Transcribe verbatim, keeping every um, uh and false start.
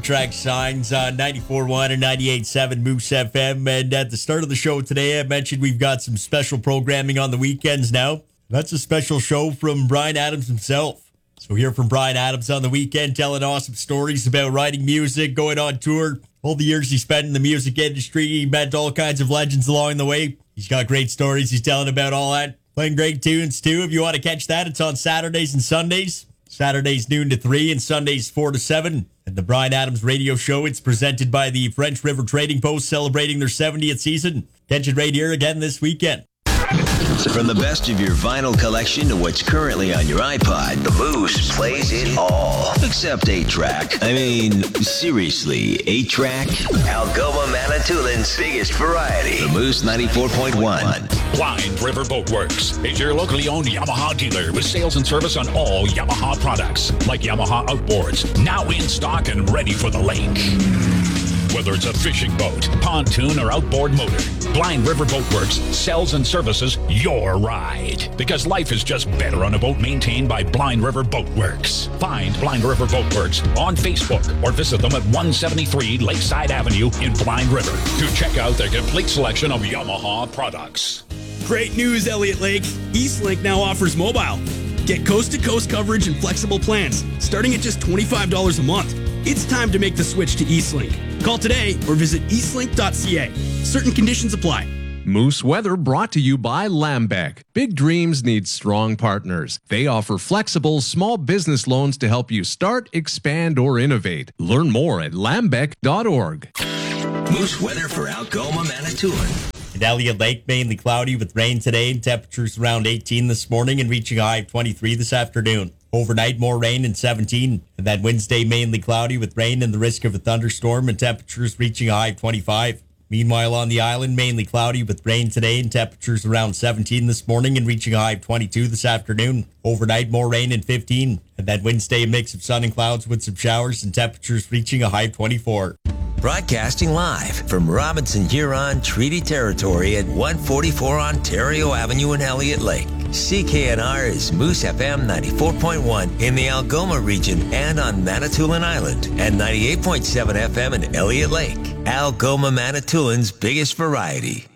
Track signs on ninety-four point one and ninety-eight point seven Moose F M. And at the start of the show today, I mentioned we've got some special programming on the weekends now. That's a special show from Bryan Adams himself. So hear from Bryan Adams on the weekend, telling awesome stories about writing music, going on tour, all the years he spent in the music industry. He met all kinds of legends along the way. He's got great stories he's telling about all that. Playing great tunes, too. If you want to catch that, it's on Saturdays and Sundays. Saturdays noon to three and Sundays four to seven. And the Bryan Adams Radio Show, it's presented by the French River Trading Post, celebrating their seventieth season. Catch it right here again this weekend. From the best of your vinyl collection to what's currently on your iPod, the Moose plays it all. Except eight track. I mean, seriously, eight track? Algoma Manitoulин's biggest variety. The Moose ninety-four point one. Blind River Boatworks is your locally owned Yamaha dealer with sales and service on all Yamaha products, like Yamaha outboards, now in stock and ready for the lake. Whether it's a fishing boat, pontoon, or outboard motor, Blind River Boatworks sells and services your ride. Because life is just better on a boat maintained by Blind River Boatworks. Find Blind River Boatworks on Facebook or visit them at one seventy-three Lakeside Avenue in Blind River to check out their complete selection of Yamaha products. Great news, Elliott Lake. Eastlink now offers mobile. Get coast-to-coast coverage and flexible plans, starting at just twenty-five dollars a month. It's time to make the switch to Eastlink. Call today or visit eastlink dot c a. Certain conditions apply. Moose Weather brought to you by Lambeck. Big dreams need strong partners. They offer flexible small business loans to help you start, expand, or innovate. Learn more at lambeck dot org. Moose Weather for Algoma, Manitoulin. And Elliott Lake, mainly cloudy with rain today, and temperatures around eighteen this morning and reaching a high of twenty-three this afternoon. Overnight, more rain and seventeen. And then Wednesday, mainly cloudy with rain and the risk of a thunderstorm and temperatures reaching a high of twenty-five. Meanwhile, on the island, mainly cloudy with rain today and temperatures around seventeen this morning and reaching a high of twenty-two this afternoon. Overnight, more rain and fifteen. And then Wednesday, a mix of sun and clouds with some showers and temperatures reaching a high of twenty-four. Broadcasting live from Robinson Huron Treaty Territory at one forty-four Ontario Avenue in Elliott Lake. C K N R is Moose F M ninety-four point one in the Algoma region and on Manitoulin Island, and ninety-eight point seven F M in Elliott Lake. Algoma Manitoulin's biggest variety.